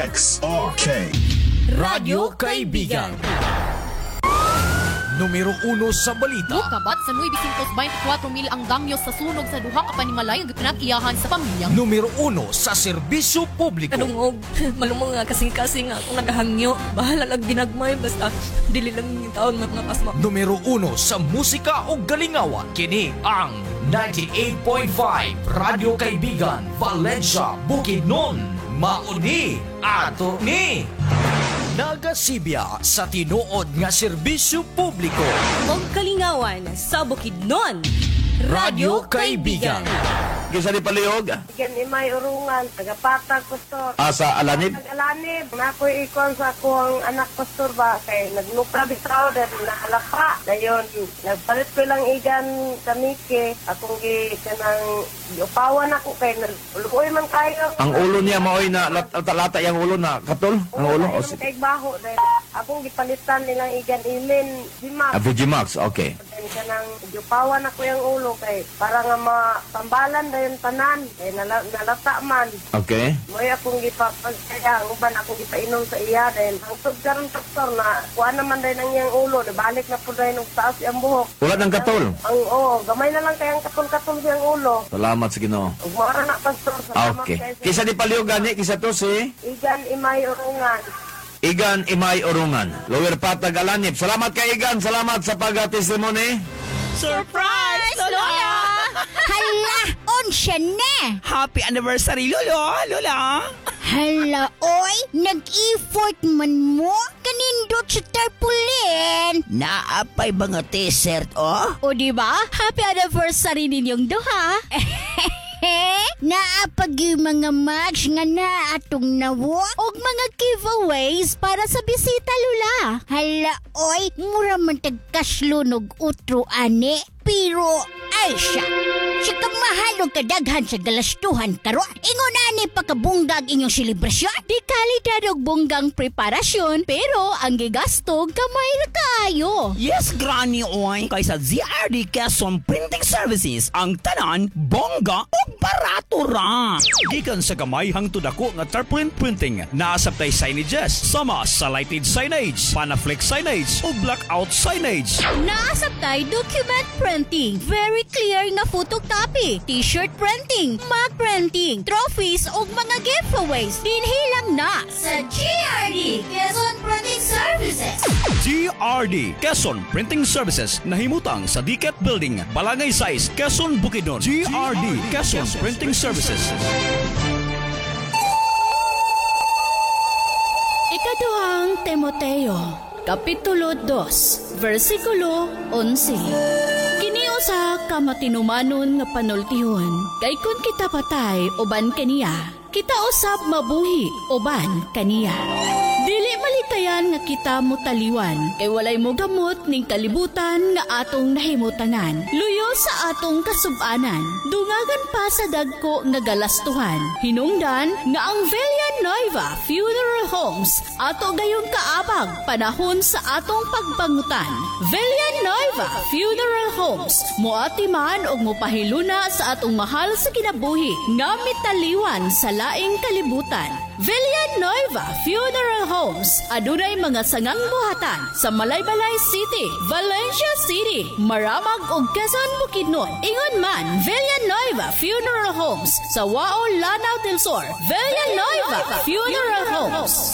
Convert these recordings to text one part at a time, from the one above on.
XRK Radyo Kaibigan. Numero 1 sa balita. Mukabat sa 924,000 ang damyo sa sunog sa duha ka panimalay nga pinag-iyahan sa pamilya. Numero 1 sa serbisyo publiko. Kanungog, malumong nga kasing-kasing nga akong nagahangyo. Bahala lang ginagmay, basta dili lang yung taon magmapasma. Numero 1 sa musika o galingawan. Kini ang 98.5 Radyo Kaibigan, Valencia, Bukidnon. Mauni ato ni nagasibya sa tinuod nga serbisyo publiko. Og kalingawan sa Bukidnon. Radyo Kaibigan. Kisa di palihog? Yan imay urungan, tagapatag pastor. Sa Alanib? Nag-alanib. Nakoy ikon sa akong anak pastor ba, kay nagnukra bitaw dahil nakalapa. Dayon, nagpalit ko lang igan sa Miki. Akong kanang upawan ako kay lukoy man kayo. Ang ulo niya maoy na lata yung ulo na katol? Ang ulo? Ayun kay baho dahil akong gipalitan nilang igan ilin. Dimax. Vigimax, okay. Kanang upawan ako yung ulo kay para nga matambalan dahil tanan. Kay nalata man. Okay. Mo'y akong gipapagkaya, ang uban akong gipainom sa iya dahil ang sugkaron doktor na kuha naman dahil ang iyang ulo, nabalik na po dahil ng taas iyang buhok. Wala ng katol? Gamay na lang kayang katol-katol siyang ulo. Salamat sa Ginoo. Ug mara na pastor, salamat Okay. kayo. Kisa di palihog gani, kisa to si Igan Imay Urungan. Igan Imay Urungan. Lower Patag Alanib. Salamat kay Igan. Salamat sa pag-testimony. Surprise, Lola! Hala, onsya na! Happy anniversary, Lola! Hala, oy, nag-effort man mo? Kanindot sa tarpaulin! Naapay mga t-shirt, oh? O diba? Happy anniversary ninyong duha! Naapag yung mga match nga na atong nawo og mga giveaways para sa bisita lula. Hala, oy, mura man tagkaslunog utro ane. Pero, ay siya. Siya kang mahalong kadaghan sa galastuhan karon. Ingon ani pagkabunggag inyong selebrasyon. Di kalidad og bunggang preparasyon, pero ang gigasto gamay ra kaayo. Yes, Granny Oy! Kaysa ZRD Quezon Printing Services, ang tanan, bongga o barato ra. Gikan sa gamay hangtod ako nga tarpaulin printing, naasabtay signages, sama sa lighted signage, panaflex signage o blackout signage. Naasabtay document printing, very clear nga photocopy, t-shirt printing, mug printing, trophies ug mga giveaways. Dinhilang na sa GRD Quezon Printing Services. GRD Quezon Printing Services, nahimutang sa Diket Building, Balangay Size, Quezon, Bukidnon. GRD Quezon Printing Services. Ikaduhang Timoteo, Kapitulo 2, versikulo 11. Kini usa ka matinumanon nga panultihon, kay kun kita patay uban kaniya, kita usab mabuhi uban kaniya. Dili malikayan nga kita mutaliwan, kay walay mo gamot ning kalibutan nga atong nahimutanan. Luyo sa atong kasub-anan, dungagan pa sa dagko nga galastuhan. Hinungdan nga ang Villanueva Funeral Homes ato gayong kaabag panahon sa atong pagbangutan. Villanueva Funeral Homes, moatiman og mopahiluna sa atong mahal sa kinabuhi nga mitaliwan sa laing kalibutan. Villanueva Funeral Homes, adunay mga sangang buhatan sa Malaybalay City, Valencia City, Maramag ug Quezon, Bukidnon. Ingon man, Villanueva Funeral Homes sa Wao, Lanao del Sur. Villanueva Funeral Homes.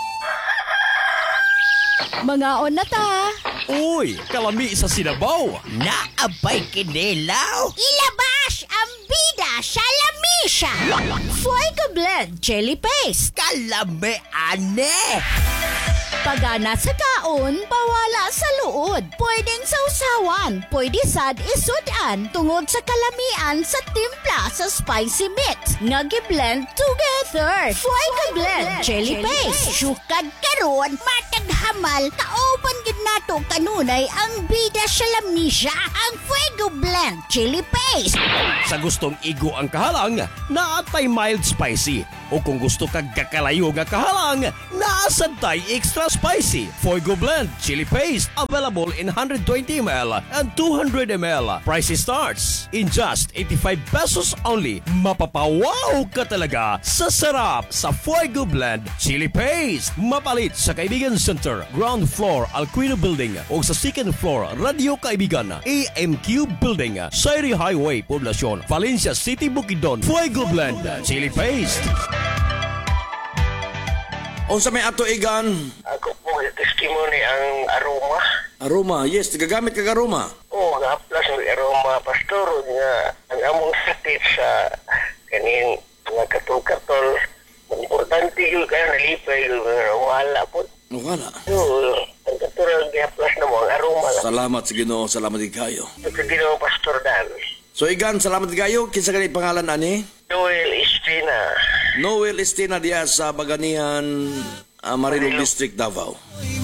Mga onata. Uy, kalami sa Sinabaw. Naapay kinilaw! Ilabas ang bida sa lamisa. Fuego Blend Chili Paste. Kalami, ane! Pagana sa kaon, pawala sa luod. Pwedeng sausawan, pwede sad isudan tungod sa kalamian sa timpla sa spicy mix. Nga gi-blend together. Fuego Blend Chili Paste. Sukad karon, mataghan hamal, kauban gid nato kanunay ang bida sa lamnisa, ang Fuego Blend Chili Paste. Sa gustong igo ang kahalang, naatay mild spicy. O kung gusto kag kakalayo nga kahalang, naasantay extra spicy. Fuego Blend Chili Paste, available in 120 ml and 200 ml. Price starts in just 85 pesos only. Mapapawaw ka talaga sa sarap sa Fuego Blend Chili Paste. Mapalit sa Kaibigan Center, ground floor, Alquino Building o sa second floor, Radio Kaibigan, AMQ Building, Sairi Highway, Poblacion, Valencia City, Bukidnon. Fuego Blend Chili Paste. Unsa may ato igan? Ako po, testimony ang aroma. Aroma, yes, nagagamit kag aroma. Oo, nga-plus ng aroma, pastor, nga ang among sakit sa kaning mga katol-katol. Importante yun kaya nalipay yun, wala po. Wala. Oo, ang katol nga-plus na mo, ang aroma lang. Salamat sa Ginoo, salamat kayo. Ito ginawa, Pastor Dan. So igan, salamat kayo. Kinsa kanay pangalan ani? Noel Estina. Noel Estina diya sa Baganihan, Marilog District, Davao.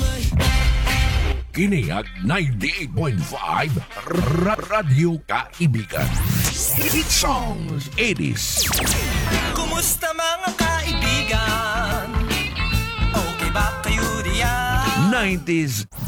Kiniag 98.5 Radio Kaibigan. Hit songs 80s. Kumusta mga kaibigan? Okay ba kayo diyan? 90s